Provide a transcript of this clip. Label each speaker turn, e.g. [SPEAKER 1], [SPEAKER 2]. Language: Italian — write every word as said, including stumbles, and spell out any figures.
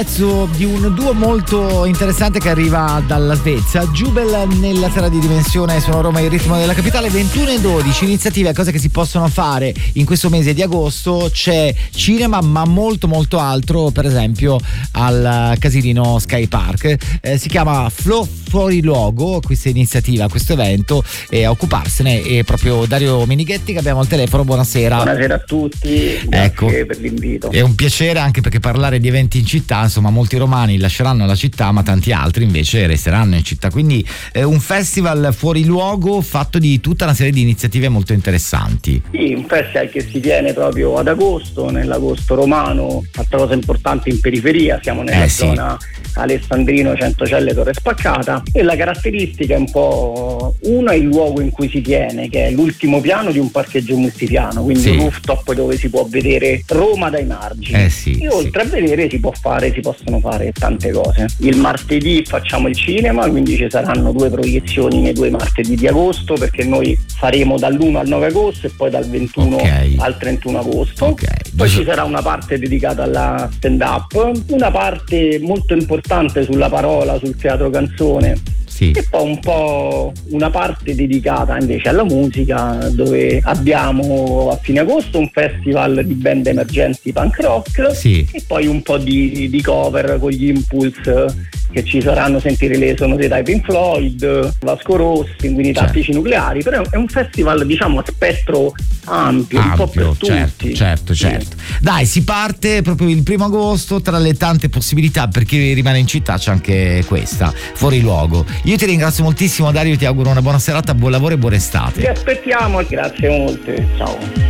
[SPEAKER 1] Di un duo molto interessante che arriva dalla Svezia, Jubel nella terra di dimensione sono Roma, il ritmo della capitale. Ventuno e dodici iniziative, cose che si possono fare in questo mese di agosto. C'è cinema ma molto molto altro, per esempio al Casilino Sky Park. Eh, si chiama Flow Fuori Luogo questa iniziativa, questo evento, e a occuparsene è proprio Dario Menighetti che abbiamo al telefono. Buonasera.
[SPEAKER 2] Buonasera a tutti, grazie ecco, per l'invito.
[SPEAKER 1] È un piacere anche perché parlare di eventi in città, insomma molti romani lasceranno la città ma tanti altri invece resteranno in città, quindi è un festival fuori luogo fatto di tutta una serie di iniziative molto interessanti.
[SPEAKER 2] Sì, un festival che si tiene proprio ad agosto, nell'agosto romano. Altra cosa importante, in periferia, siamo nella
[SPEAKER 1] eh,
[SPEAKER 2] zona sì. Alessandrino, Centocelle, Torre Spaccata, e la caratteristica è un po', uno è il luogo in cui si tiene, che è l'ultimo piano di un parcheggio multipiano, quindi sì. un rooftop dove si può vedere Roma dai margini,
[SPEAKER 1] eh, sì,
[SPEAKER 2] e oltre
[SPEAKER 1] sì.
[SPEAKER 2] a vedere si può fare, si possono fare tante cose. Il martedì facciamo il cinema, quindi ci saranno due proiezioni nei due martedì di agosto, perché noi faremo dall'uno al nove agosto e poi dal ventuno
[SPEAKER 1] okay.
[SPEAKER 2] al trentuno agosto.
[SPEAKER 1] Okay.
[SPEAKER 2] Poi ci sarà una parte dedicata alla stand up, una parte molto importante sulla parola, sul teatro canzone.
[SPEAKER 1] Sì.
[SPEAKER 2] E poi un po' una parte dedicata invece alla musica, dove abbiamo a fine agosto un festival di band emergenti punk rock,
[SPEAKER 1] sì.
[SPEAKER 2] e poi un po' di, di cover con gli Impulse che ci saranno, sentire le sonorità di Pink Floyd, Vasco Rossi, quindi Tattici
[SPEAKER 1] certo.
[SPEAKER 2] Nucleari, però è un festival diciamo a spettro ampio,
[SPEAKER 1] ampio
[SPEAKER 2] un po' per
[SPEAKER 1] certo,
[SPEAKER 2] tutti.
[SPEAKER 1] certo, certo. Sì. Dai, si parte proprio il primo agosto, tra le tante possibilità per chi rimane in città c'è anche questa, fuori luogo. Io ti ringrazio moltissimo Dario, ti auguro una buona serata, buon lavoro e buona estate.
[SPEAKER 2] Ti aspettiamo, grazie molte, ciao.